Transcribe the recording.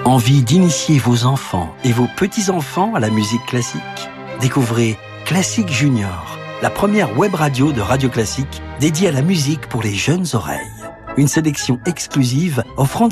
Envie d'initier vos enfants et vos petits-enfants à la musique classique? Découvrez Classique Junior, la première web radio de Radio Classique dédiée à la musique pour les jeunes oreilles. Une sélection exclusive offrant